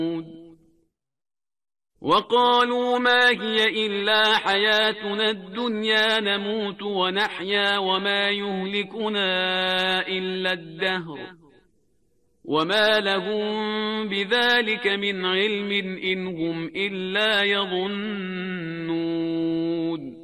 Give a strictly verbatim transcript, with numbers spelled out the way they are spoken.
وقالوا ما هي إلا حياتنا الدنيا نموت ونحيا وما يهلكنا إلا الدهر وما لهم بذلك من علم إن هم إلا يظنون